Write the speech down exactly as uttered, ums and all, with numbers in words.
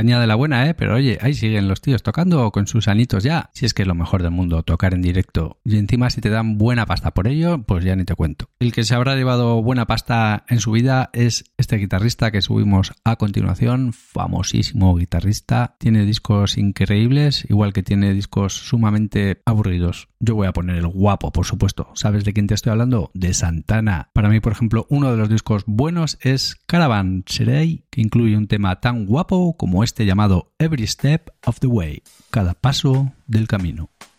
Caña de la buena, ¿eh? Pero oye, ahí siguen los tíos tocando con sus anitos ya. Si es que es lo mejor del mundo, tocar en directo. Y encima si te dan buena pasta por ello, pues ya ni te cuento. El que se habrá llevado buena pasta en su vida es este guitarrista que subimos a continuación. Famosísimo guitarrista. Tiene discos increíbles, igual que tiene discos sumamente aburridos. Yo voy a poner el guapo, por supuesto. ¿Sabes de quién te estoy hablando? De Santana. Para mí, por ejemplo, uno de los discos buenos es Caravanserai, que incluye un tema tan guapo como este llamado Every Step of the Way, cada paso del camino.